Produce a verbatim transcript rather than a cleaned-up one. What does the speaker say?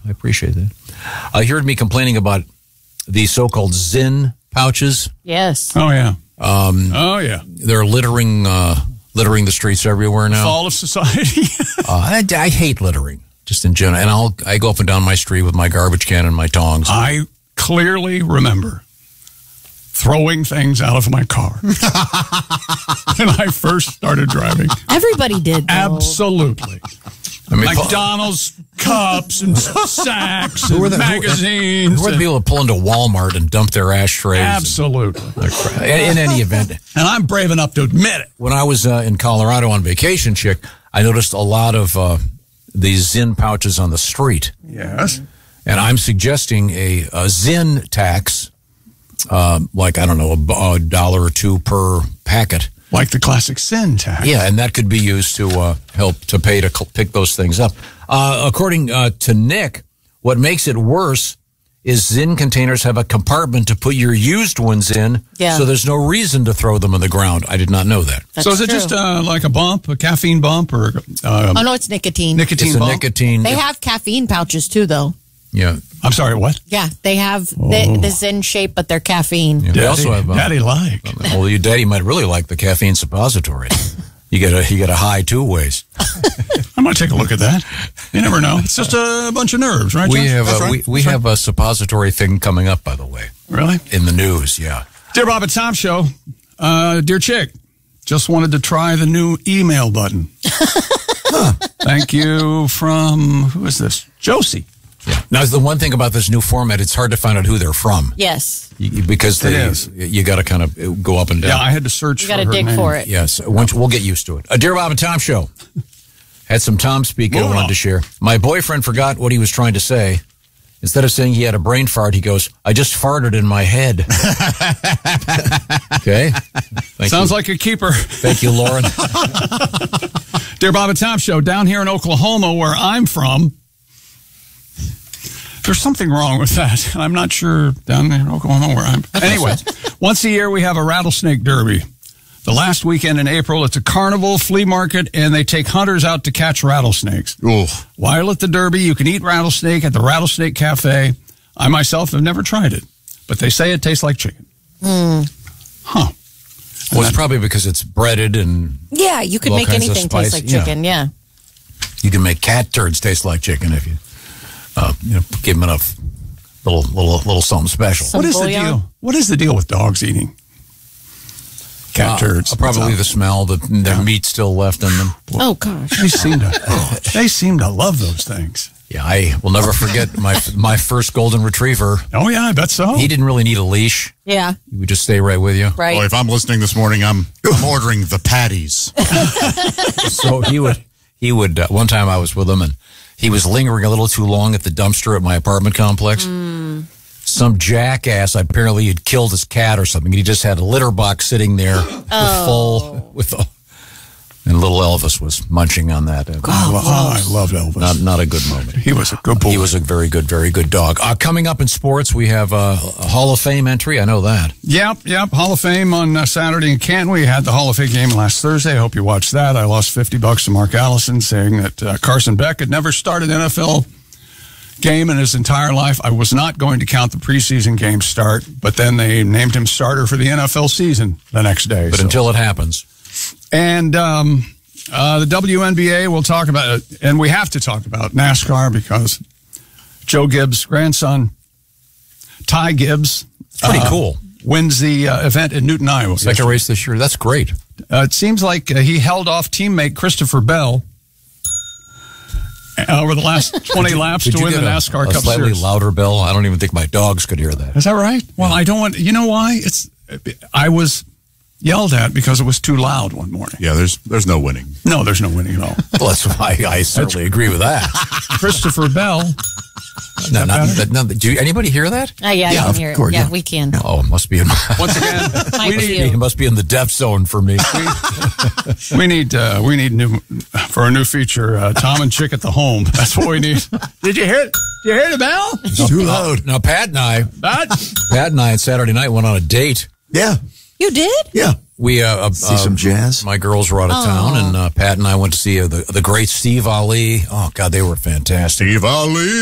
I appreciate that. Uh, you heard me complaining about the so-called Zyn pouches. Yes. Oh, yeah. Um, oh, yeah. They're littering uh, littering the streets everywhere now. Fall of society. uh, I, I hate littering, just in general. And I'll I go up and down my street with my garbage can and my tongs. I clearly remember throwing things out of my car when I first started driving. Everybody did, though. Absolutely. I mean, McDonald's cups and sacks who and the, magazines. Who, who are the people that pull into Walmart and dump their ashtrays? Absolutely. And, in, in any event. And I'm brave enough to admit it. When I was uh, in Colorado on vacation, Chick, I noticed a lot of uh, these Zyn pouches on the street. Yes. And I'm suggesting a, a Zyn tax, uh, like, I don't know, a, a dollar or two per packet. Like the classic sin tax. Yeah, and that could be used to uh, help to pay to cl- pick those things up. Uh, according uh, to Nick, what makes it worse is Zyn containers have a compartment to put your used ones in, yeah. so there's no reason to throw them on the ground. I did not know that. That's so is it true. just uh, like a bump, a caffeine bump, or uh, oh no, it's nicotine. Nicotine it's bump. a nicotine. They have caffeine pouches too, though. Yeah. I'm sorry, what? Yeah, they have Oh. the, the Zyn shape, but they're caffeine. Yeah, they Daddy, also have. Uh, Daddy like. Well, your daddy might really like the caffeine suppository. You get a you get a high two ways. I'm going to take a look at that. You never know. It's just a bunch of nerves, right? We Josh? have That's a, right. we, we That's have a suppository thing coming up, by the way. Really? In the news, yeah. Dear Bob and Tom Show, uh, dear Chick, just wanted to try the new email button. huh. Thank you from, who is this? Josie. Yeah. Now, the one thing about this new format, it's hard to find out who they're from. Yes. You, because they, is. you got to kind of go up and down. Yeah, I had to search You for got to her dig name. for it. Yes, once, we'll get used to it. A Dear Bob and Tom Show. Had some Tom speak I Moving wanted on. to share. My boyfriend forgot what he was trying to say. Instead of saying he had a brain fart, he goes, I just farted in my head. Okay. Thank Sounds you. like a keeper. Thank you, Lauren. Dear Bob and Tom Show, down here in Oklahoma, where I'm from, there's something wrong with that. I'm not sure down there in Oklahoma where I'm. Anyway, once a year we have a rattlesnake derby. The last weekend in April, it's a carnival, flea market, and they take hunters out to catch rattlesnakes. Ooh. While at the derby, you can eat rattlesnake at the Rattlesnake Cafe. I myself have never tried it, but they say it tastes like chicken. Mm. Huh. Well, it's probably because it's breaded and Yeah, you could all make kinds of anything spice. taste like Yeah. chicken. Yeah. you can make cat turds taste like chicken if you, uh, you know, give them enough little, little, little something special. Some What is bouillon? the deal? What is the deal with dogs eating cat Uh, turds? probably the smell, the, the Yeah. meat still left in them. Oh, gosh. They seem to. They seem to love those things. Yeah, I will never forget my my first golden retriever. Oh yeah, I bet so. He didn't really need a leash. Yeah, He would just stay right with you. right. Boy, if I'm listening this morning, I'm, I'm ordering the patties. So he would, he would, uh, one time I was with him and he was lingering a little too long at the dumpster at my apartment complex. Mm. Some jackass apparently had killed his cat or something. And he just had a litter box sitting there with Oh. full, with a, and little Elvis was munching on that. Uh, Oh, I loved Elvis. Not, not a good moment. He was a good boy. He was a very good, very good dog. Uh, coming up in sports, we have uh, a Hall of Fame entry. I know that. Yep, yep. Hall of Fame on uh, Saturday in Canton. We had the Hall of Fame game last Thursday. I hope you watched that. I lost fifty bucks to Mark Allison saying that uh, Carson Beck had never started an N F L game in his entire life. I was not going to count the preseason game start, but then they named him starter for the N F L season the next day. But so. until it happens. And um, uh, the W N B A, we'll talk about it. And we have to talk about NASCAR because Joe Gibbs' grandson, Ty Gibbs, Pretty uh, cool. wins the uh, event in Newton, Iowa. Second race this year. That's great. Uh, it seems like uh, he held off teammate Christopher Bell uh, over the last twenty laps Could to you win the get a- NASCAR a Cup slightly Series. louder bell? I don't even think my dogs could hear that. Is that right? Well, I don't want. You know why? It's I was yelled at because it was too loud one morning. Yeah, there's there's no winning. No, there's no winning at all. Well, that's why I certainly agree with that. Christopher Bell. No, not, that, no, do you, anybody hear that? Uh, yeah, I of can hear it. course, Yeah, we can. Oh, it must be in my, Once again, Might we be need, you. it must be in the deaf zone for me. we need uh, we need new for a new feature. Uh, Tom and Chick at the home. That's what we need. Did you hear it? Did you hear the bell? It's too loud. Now, Pat and I, That Pat and I on Saturday night went on a date. Yeah, You did? yeah. We uh, uh, See some jazz. My girls were out of Oh. town, and uh, Pat and I went to see uh, the the great Steve Ali. Oh God, they were fantastic. Steve Ali.